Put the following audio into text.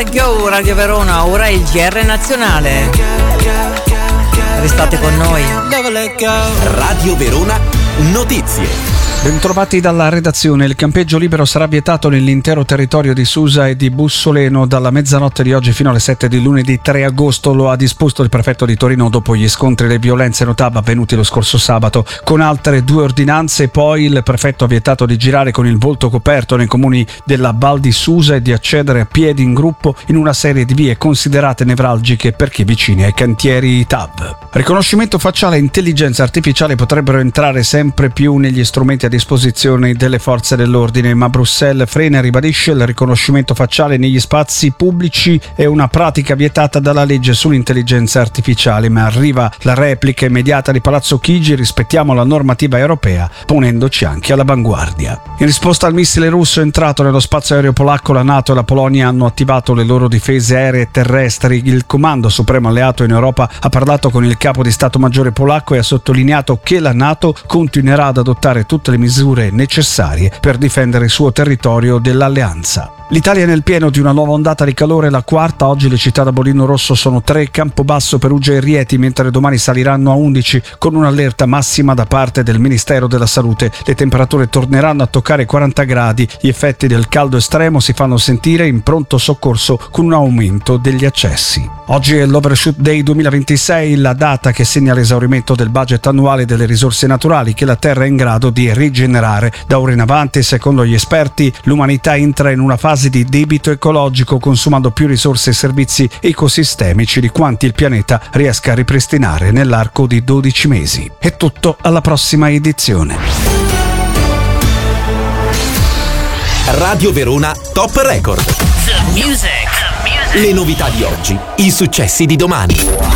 Let Go, Radio Verona, ora il GR nazionale. Restate con noi. Radio Verona Notizie. Bentrovati dalla redazione. Il campeggio libero sarà vietato nell'intero territorio di Susa e di Bussoleno dalla mezzanotte di oggi fino alle 7 di lunedì 3 agosto. Lo ha disposto il prefetto di Torino dopo gli scontri e le violenze notabili avvenuti lo scorso sabato. Con altre 2 ordinanze poi il prefetto ha vietato di girare con il volto coperto nei comuni della Val di Susa e di accedere a piedi in gruppo in una serie di vie considerate nevralgiche per chi vicini ai cantieri TAV. Riconoscimento facciale e intelligenza artificiale potrebbero entrare sempre più negli strumenti a disposizione delle forze dell'ordine, ma Bruxelles frena e ribadisce il riconoscimento facciale negli spazi pubblici è una pratica vietata dalla legge sull'intelligenza artificiale, ma arriva la replica immediata di Palazzo Chigi: rispettiamo la normativa europea ponendoci anche all'avanguardia. In risposta al missile russo entrato nello spazio aereo polacco, la NATO e la Polonia hanno attivato le loro difese aeree e terrestri. Il Comando Supremo Alleato in Europa ha parlato con il capo di Stato Maggiore polacco e ha sottolineato che la NATO continuerà ad adottare tutte le misure necessarie per difendere il suo territorio dell'alleanza. L'Italia è nel pieno di una nuova ondata di calore, la quarta. Oggi le città da bollino rosso sono 3, Campobasso, Perugia e Rieti, mentre domani saliranno a 11 con un'allerta massima da parte del Ministero della Salute. Le temperature torneranno a toccare 40 gradi. Gli effetti del caldo estremo si fanno sentire in pronto soccorso con un aumento degli accessi. Oggi è l'Overshoot Day 2026, la data che segna l'esaurimento del budget annuale delle risorse naturali che la Terra è in grado di rigenerare. Da ora in avanti, secondo gli esperti, l'umanità entra in una fase di debito ecologico, consumando più risorse e servizi ecosistemici di quanti il pianeta riesca a ripristinare nell'arco di 12 mesi. È tutto, alla prossima edizione. Radio Verona Top Record. The music. Le novità di oggi, i successi di domani.